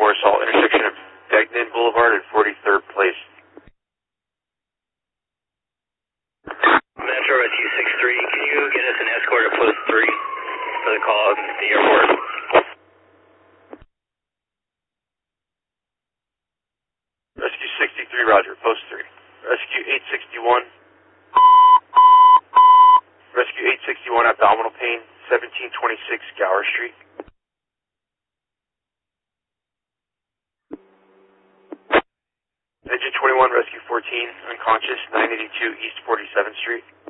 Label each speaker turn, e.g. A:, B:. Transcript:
A: 4 Assault, intersection of Degnan Boulevard and 43rd Place.
B: Metro Rescue 63, can you get us an escort at post 3 for the call at the airport?
A: Rescue 63, roger, post 3. Rescue 861. Rescue 861, abdominal pain, 1726 Gower Street. Engine 21, Rescue 14, unconscious, 982 East 47th Street.